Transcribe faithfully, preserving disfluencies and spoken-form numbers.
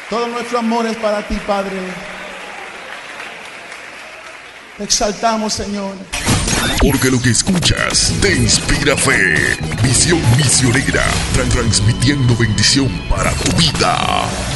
Todo nuestro amor es para ti, Padre. Te exaltamos, Señor. Porque lo que escuchas te inspira fe. Visión misionera, transmitiendo bendición para tu vida.